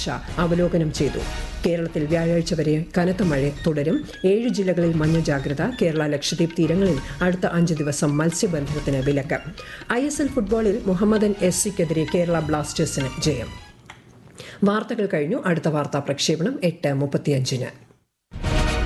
അവലോകനം ചെയ്തു. കേരളത്തിൽ വ്യാഴാഴ്ച വരെ കനത്ത മഴ തുടരും. 7 ജില്ലകളിൽ മഞ്ഞ ജാഗ്രത. കേരള ലക്ഷദ്വീപ് തീരങ്ങളിൽ അടുത്ത 5 ദിവസം മത്സ്യബന്ധനത്തിന് വിലക്ക്. ISL ഫുട്ബോളിൽ മുഹമ്മദൻ SCക്കെതിരെ കേരള ബ്ലാസ്റ്റേഴ്സിന് ജയം. വാർത്തകൾ കഴിഞ്ഞു. അടുത്ത വാർത്താ പ്രക്ഷേപണം 8:35.